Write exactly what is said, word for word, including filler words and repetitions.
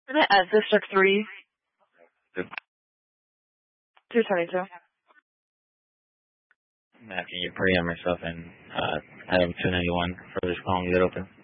At District three. two twenty-two. Matt, can you preempt yourself and uh, item two ninety-one for this call and get open?